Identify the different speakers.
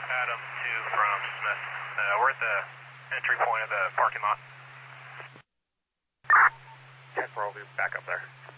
Speaker 1: Adam 2 from Smith. We're at the entry point of the parking lot. 10-4 will be back up there.